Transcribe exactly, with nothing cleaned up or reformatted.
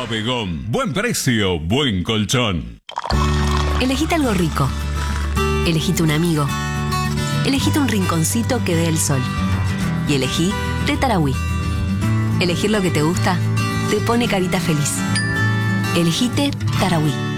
Bodegón. Buen precio, buen colchón. Elegite algo rico. Elegite un amigo. Elegite un rinconcito que dé el sol. Y elegí té Tarahui. Elegir lo que te gusta te pone carita feliz. Elegite Tarahui.